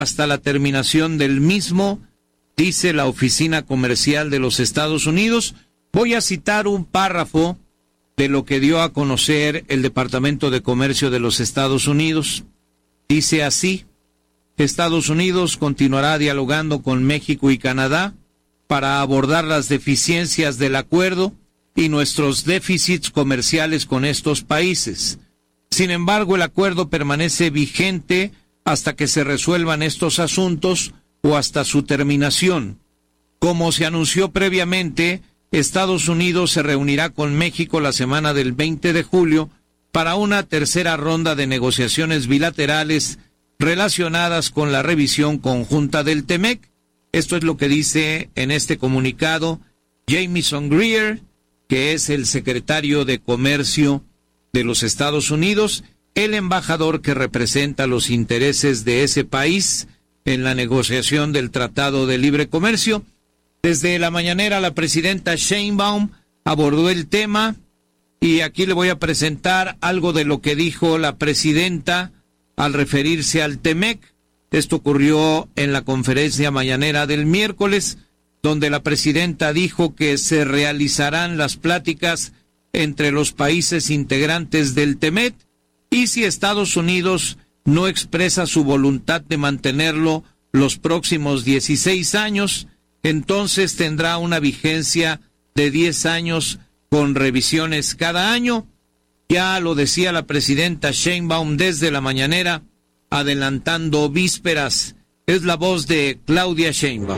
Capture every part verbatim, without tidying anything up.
hasta la terminación del mismo, dice la Oficina Comercial de los Estados Unidos. Voy a citar un párrafo de lo que dio a conocer el Departamento de Comercio de los Estados Unidos. Dice así: Estados Unidos continuará dialogando con México y Canadá para abordar las deficiencias del acuerdo y nuestros déficits comerciales con estos países. Sin embargo, el acuerdo permanece vigente hasta que se resuelvan estos asuntos o hasta su terminación. Como se anunció previamente, Estados Unidos se reunirá con México la semana del veinte de julio para una tercera ronda de negociaciones bilaterales relacionadas con la revisión conjunta del TEMEC. Esto es lo que dice en este comunicado Jamieson Greer, que es el secretario de Comercio de los Estados Unidos, el embajador que representa los intereses de ese país en la negociación del Tratado de Libre Comercio. Desde la mañanera, la presidenta Sheinbaum abordó el tema y aquí le voy a presentar algo de lo que dijo la presidenta al referirse al TEMEC. Esto ocurrió en la conferencia mañanera del miércoles, donde la presidenta dijo que se realizarán las pláticas entre los países integrantes del TEMEC y si Estados Unidos no expresa su voluntad de mantenerlo los próximos dieciséis años, entonces tendrá una vigencia de diez años con revisiones cada año. Ya lo decía la presidenta Sheinbaum desde la mañanera, adelantando vísperas. Es la voz de Claudia Sheinbaum.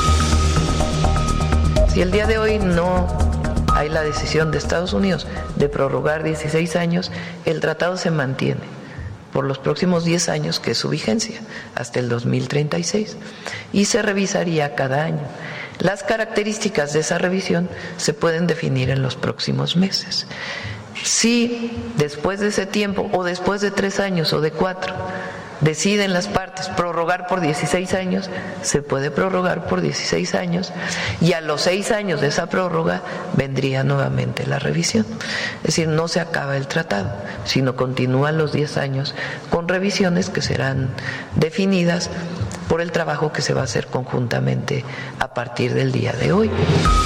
Si el día de hoy no hay la decisión de Estados Unidos de prorrogar dieciséis años, el tratado se mantiene por los próximos diez años, que es su vigencia, hasta el dos mil treinta y seis, y se revisaría cada año. Las características de esa revisión se pueden definir en los próximos meses. Si después de ese tiempo, o después de tres años o de cuatro, deciden las partes prorrogar por dieciséis años, se puede prorrogar por dieciséis años y a los seis años de esa prórroga vendría nuevamente la revisión. Es decir, no se acaba el tratado, sino continúan los diez años con revisiones que serán definidas por el trabajo que se va a hacer conjuntamente a partir del día de hoy.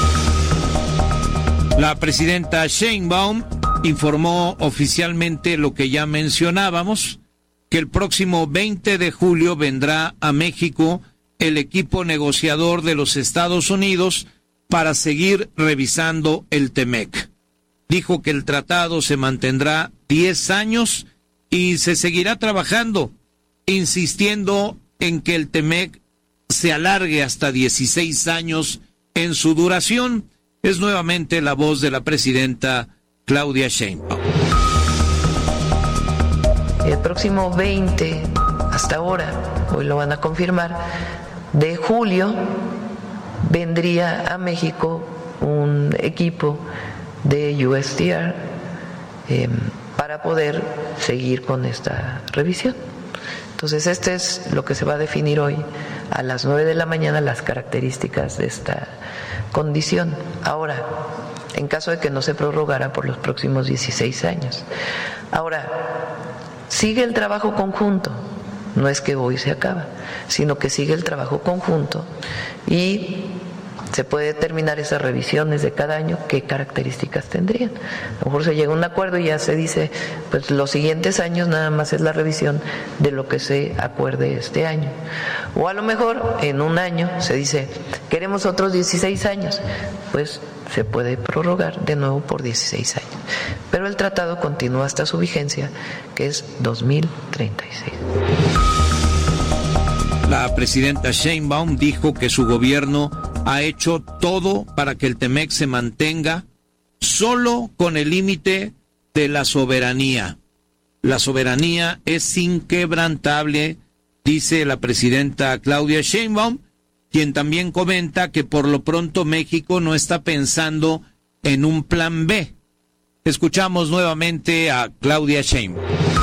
La presidenta Sheinbaum informó oficialmente lo que ya mencionábamos, que el próximo veinte de julio vendrá a México el equipo negociador de los Estados Unidos para seguir revisando el TEMEC. Dijo que el tratado se mantendrá diez años y se seguirá trabajando, insistiendo en que el TEMEC se alargue hasta dieciséis años en su duración. Es nuevamente la voz de la presidenta Claudia Sheinbaum. El próximo veinte, hasta ahora, hoy lo van a confirmar, de julio vendría a México un equipo de U S T R eh, para poder seguir con esta revisión. Entonces, este es lo que se va a definir hoy a las nueve de la mañana, las características de esta condición. Ahora, en caso de que no se prorrogara por los próximos dieciséis años. Ahora, sigue el trabajo conjunto, no es que hoy se acaba, sino que sigue el trabajo conjunto y se puede determinar esas revisiones de cada año, qué características tendrían. A lo mejor se llega a un acuerdo y ya se dice, pues los siguientes años nada más es la revisión de lo que se acuerde este año. O a lo mejor en un año se dice, queremos otros dieciséis años, pues se puede prorrogar de nuevo por dieciséis años. Pero el tratado continúa hasta su vigencia, que es dos mil treinta y seis. La presidenta Sheinbaum dijo que su gobierno ha hecho todo para que el TEMEC se mantenga solo con el límite de la soberanía. La soberanía es inquebrantable, dice la presidenta Claudia Sheinbaum, quien también comenta que por lo pronto México no está pensando en un plan B. Escuchamos nuevamente a Claudia Sheinbaum.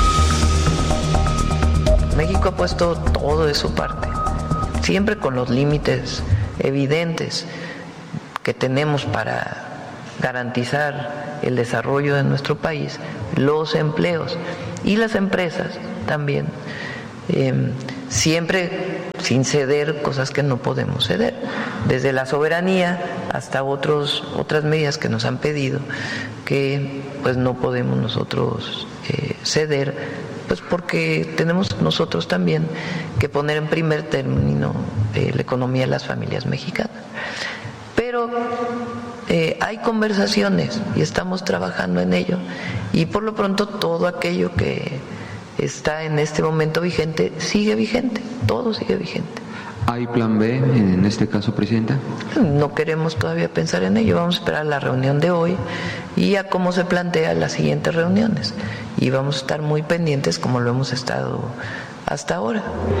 México ha puesto todo de su parte, siempre con los límites evidentes que tenemos para garantizar el desarrollo de nuestro país, los empleos y las empresas también, eh, siempre sin ceder cosas que no podemos ceder, desde la soberanía hasta otros, otras medidas que nos han pedido que pues no podemos nosotros eh, ceder, pues porque tenemos nosotros también que poner en primer término eh, la economía de las familias mexicanas. Pero eh, hay conversaciones y estamos trabajando en ello, y por lo pronto todo aquello que está en este momento vigente sigue vigente, todo sigue vigente. ¿Hay plan B en este caso, Presidenta? No queremos todavía pensar en ello, vamos a esperar la reunión de hoy y a cómo se plantean las siguientes reuniones, y vamos a estar muy pendientes como lo hemos estado hasta ahora.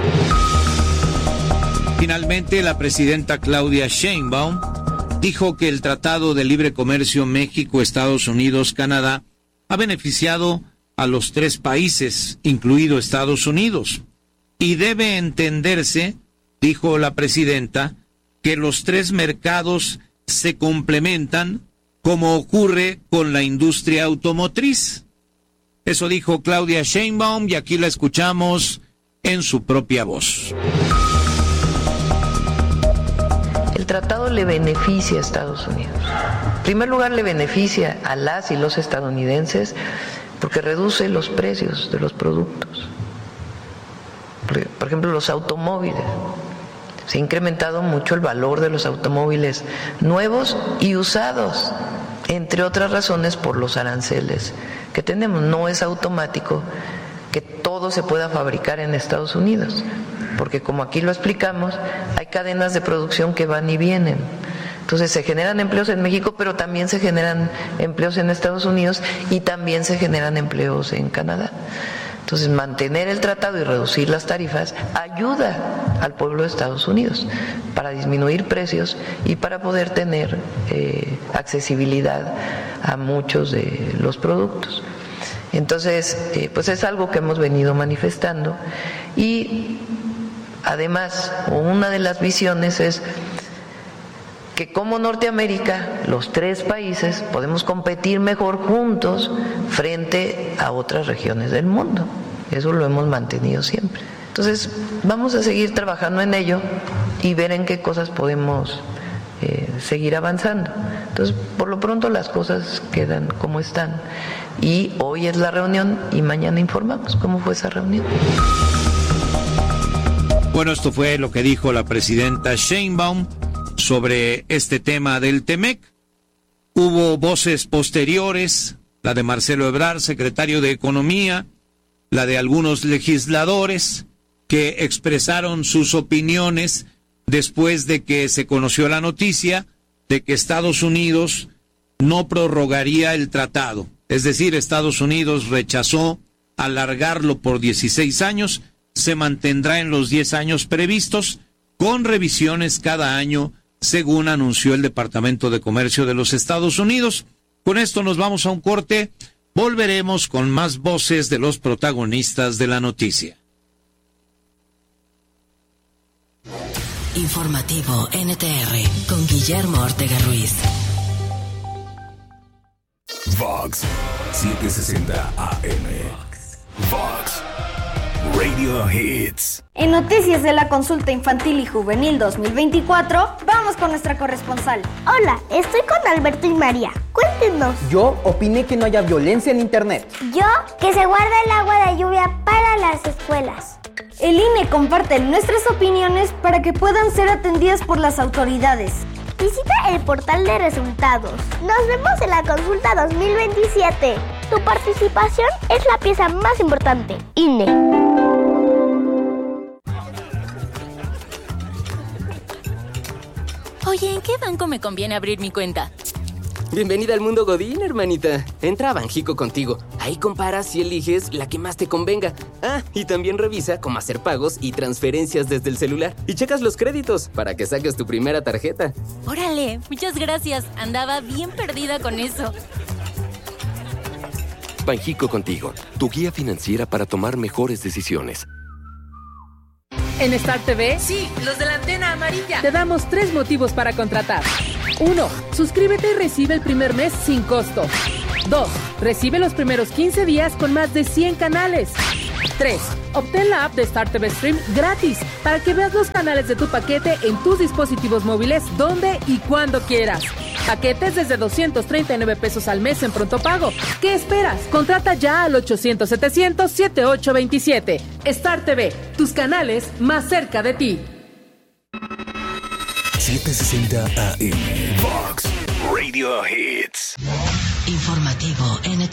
Finalmente, la presidenta Claudia Sheinbaum dijo que el Tratado de Libre Comercio México-Estados Unidos-Canadá ha beneficiado a los tres países, incluido Estados Unidos, y debe entenderse, dijo la presidenta, que los tres mercados se complementan como ocurre con la industria automotriz. Eso dijo Claudia Sheinbaum, y aquí la escuchamos en su propia voz. El tratado le beneficia a Estados Unidos. En primer lugar, le beneficia a las y los estadounidenses porque reduce los precios de los productos. Por ejemplo, los automóviles. Se ha incrementado mucho el valor de los automóviles nuevos y usados, entre otras razones por los aranceles que tenemos. No es automático que todo se pueda fabricar en Estados Unidos, porque como aquí lo explicamos, hay cadenas de producción que van y vienen. Entonces se generan empleos en México, pero también se generan empleos en Estados Unidos y también se generan empleos en Canadá. Entonces, mantener el tratado y reducir las tarifas ayuda al pueblo de Estados Unidos para disminuir precios y para poder tener eh, accesibilidad a muchos de los productos. Entonces, eh, pues es algo que hemos venido manifestando, y además, una de las visiones es que como Norteamérica, los tres países, podemos competir mejor juntos frente a otras regiones del mundo. Eso lo hemos mantenido siempre. Entonces, vamos a seguir trabajando en ello y ver en qué cosas podemos eh, seguir avanzando. Entonces, por lo pronto las cosas quedan como están. Y hoy es la reunión y mañana informamos cómo fue esa reunión. Bueno, esto fue lo que dijo la presidenta Sheinbaum sobre este tema del Temec. Hubo voces posteriores, la de Marcelo Ebrard, secretario de Economía, la de algunos legisladores que expresaron sus opiniones después de que se conoció la noticia de que Estados Unidos no prorrogaría el tratado. Es decir, Estados Unidos rechazó alargarlo por dieciséis años, se mantendrá en los diez años previstos, con revisiones cada año, según anunció el Departamento de Comercio de los Estados Unidos. Con esto nos vamos a un corte. Volveremos con más voces de los protagonistas de la noticia. Informativo N T R con Guillermo Ortega Ruiz. Vox setecientos sesenta A M. Vox Radio Hits. En noticias de la consulta infantil y juvenil dos mil veinticuatro, vamos con nuestra corresponsal. Hola, estoy con Alberto y María. Cuéntenos. Yo opiné que no haya violencia en internet. Yo, que se guarde el agua de lluvia para las escuelas. El I N E comparte nuestras opiniones para que puedan ser atendidas por las autoridades. Visita el portal de resultados. Nos vemos en la consulta dos mil veintisiete. Tu participación es la pieza más importante. I N E. Oye, ¿en qué banco me conviene abrir mi cuenta? Bienvenida al mundo Godín, hermanita. Entra a Banjico Contigo. Ahí comparas y eliges la que más te convenga. Ah, y también revisa cómo hacer pagos y transferencias desde el celular. Y checas los créditos para que saques tu primera tarjeta. Órale, muchas gracias. Andaba bien perdida con eso. Banjico Contigo, tu guía financiera para tomar mejores decisiones. En Star T V, sí, los de la antena amarilla, te damos tres motivos para contratar. Uno, suscríbete y recibe el primer mes sin costo. Dos, recibe los primeros quince días con más de cien canales. tres. Obtén la app de Star T V Stream gratis para que veas los canales de tu paquete en tus dispositivos móviles donde y cuando quieras. Paquetes desde doscientos treinta y nueve pesos al mes en pronto pago. ¿Qué esperas? Contrata ya al ochocientos setecientos setenta y ocho veintisiete. Star T V, tus canales más cerca de ti. setecientos sesenta A M. Vox Radio Hits. Informativo N T